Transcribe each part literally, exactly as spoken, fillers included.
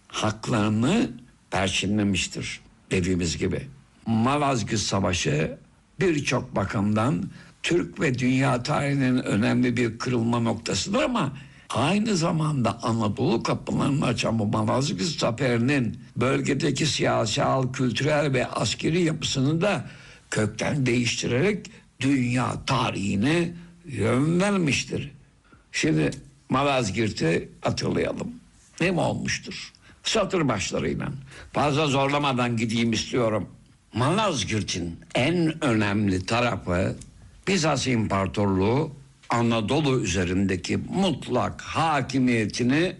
haklarını perçinlemiştir dediğimiz gibi. Malazgirt Savaşı birçok bakımdan Türk ve dünya tarihinin önemli bir kırılma noktasıdır ama aynı zamanda Anadolu kapılarını açan bu Malazgirt Zaferi'nin bölgedeki siyasal, kültürel ve askeri yapısını da kökten değiştirerek dünya tarihine yön vermiştir. Şimdi Malazgirt'i hatırlayalım. Ne mi olmuştur? Satır başlarıyla. Fazla zorlamadan gideyim istiyorum. Malazgirt'in en önemli tarafı Bizans İmparatorluğu Anadolu üzerindeki mutlak hakimiyetini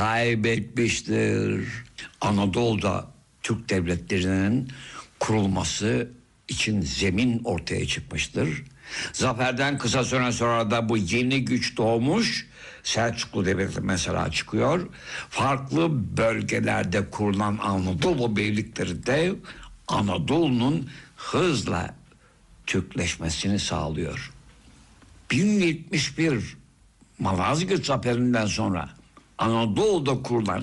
kaybetmiştir. Anadolu'da Türk devletlerinin kurulması için zemin ortaya çıkmıştır. Zaferden kısa süre sonra da bu yeni güç doğmuş. Selçuklu Devleti mesela çıkıyor. Farklı bölgelerde kurulan Anadolu beylikleri de Anadolu'nun hızla Türkleşmesini sağlıyor. bin yetmiş bir Malazgirt Zaferi'nden sonra Anadolu'da kurulan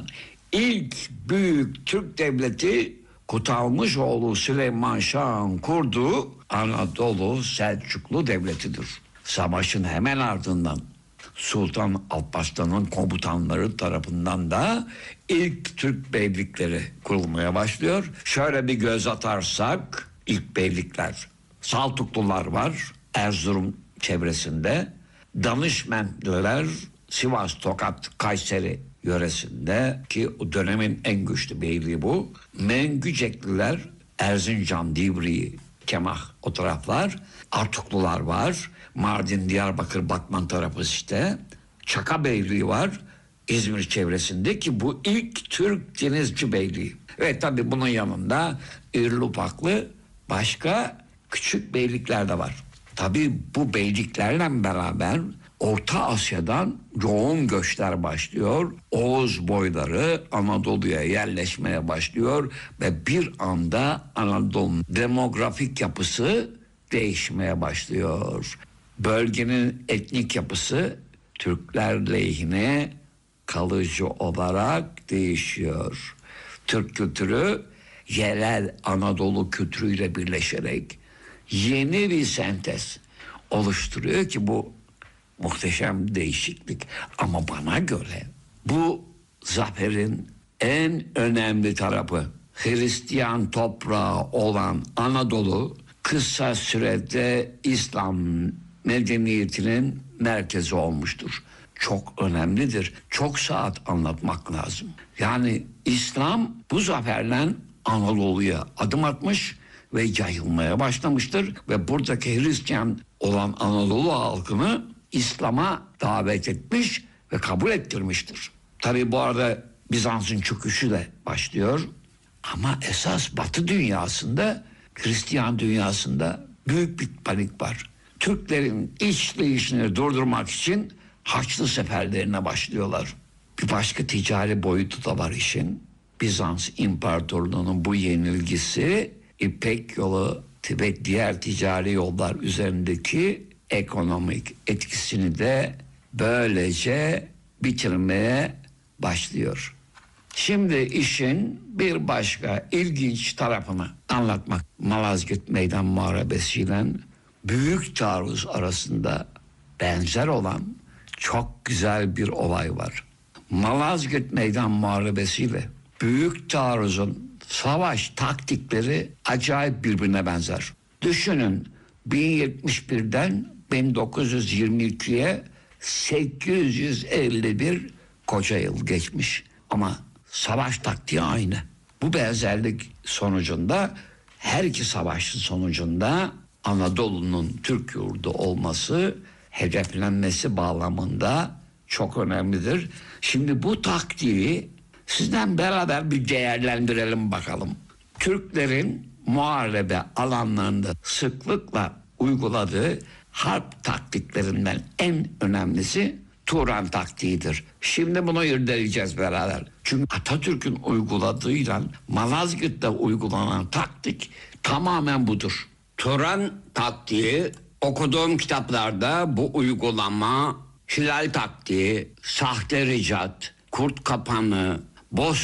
ilk büyük Türk devleti Kutalmışoğlu Süleyman Şah'ın kurduğu Anadolu Selçuklu Devleti'dir. Savaşın hemen ardından Sultan Alparslan'ın komutanları tarafından da ilk Türk beylikleri kurulmaya başlıyor. Şöyle bir göz atarsak ilk beylikler Saltuklular var Erzurum çevresinde, Danışmentliler Sivas, Tokat, Kayseri yöresinde ki o dönemin en güçlü beyliği bu. Mengücekliler Erzincan, Divriği, Kemah o taraflar. Artuklular var. Mardin, Diyarbakır, Batman tarafı işte. Çaka Beyliği var. İzmir çevresinde ki bu ilk Türk denizci beyliği. Ve tabii bunun yanında irili ufaklı başka küçük beylikler de var. Tabii bu beyliklerle beraber Orta Asya'dan yoğun göçler başlıyor. Oğuz boyları Anadolu'ya yerleşmeye başlıyor ve bir anda Anadolu'nun demografik yapısı değişmeye başlıyor. Bölgenin etnik yapısı Türkler lehine kalıcı olarak değişiyor. Türk kültürü yerel Anadolu kültürüyle birleşerek yeni bir sentez oluşturuyor ki bu muhteşem değişiklik. Ama bana göre bu zaferin en önemli tarafı Hristiyan toprağı olan Anadolu kısa sürede İslam medeniyetinin merkezi olmuştur. Çok önemlidir. Çok saat anlatmak lazım. Yani İslam bu zaferle Anadolu'ya adım atmış ve yayılmaya başlamıştır ve buradaki Hristiyan olan Anadolu halkını İslam'a davet etmiş ve kabul ettirmiştir. Tabii bu arada Bizans'ın çöküşü de başlıyor. Ama esas Batı dünyasında, Hristiyan dünyasında büyük bir panik var. Türklerin işleyişini durdurmak için Haçlı seferlerine başlıyorlar. Bir başka ticari boyutu da var işin. Bizans İmparatorluğu'nun bu yenilgisi İpek yolu ve diğer ticari yollar üzerindeki ekonomik etkisini de böylece bitirmeye başlıyor. Şimdi işin bir başka ilginç tarafını anlatmak. Malazgirt Meydan Muharebesi'yle Büyük Taarruz arasında benzer olan çok güzel bir olay var. Malazgirt Meydan Muharebesi ile Büyük Taarruz'un savaş taktikleri acayip birbirine benzer. Düşünün bin yetmiş birden bin dokuz yüz yirmi ikiye sekiz yüz elli bir koca yıl geçmiş. Ama savaş taktiği aynı. Bu benzerlik sonucunda her iki savaşın sonucunda Anadolu'nun Türk yurdu olması hedeflenmesi bağlamında çok önemlidir. Şimdi bu taktiği sizden beraber bir değerlendirelim bakalım. Türklerin muharebe alanlarında sıklıkla uyguladığı harp taktiklerinden en önemlisi Turan taktiğidir. Şimdi bunu irdeleyeceğiz beraber. Çünkü Atatürk'ün uyguladığıyla Malazgirt'te uygulanan taktik tamamen budur. Turan taktiği, okuduğum kitaplarda bu uygulama Hilal taktiği, sahte ricat, kurt kapanı, boz